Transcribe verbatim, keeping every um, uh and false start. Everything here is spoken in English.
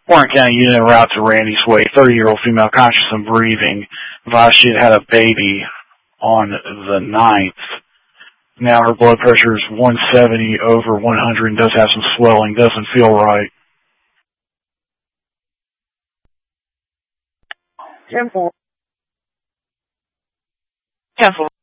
Warren County Unit route to Randy's Way, thirty-year-old female conscious and breathing. Advised she had had a baby on the ninth. Now her blood pressure is one seventy over one hundred and does have some swelling. Doesn't feel right. ten four. Cancel.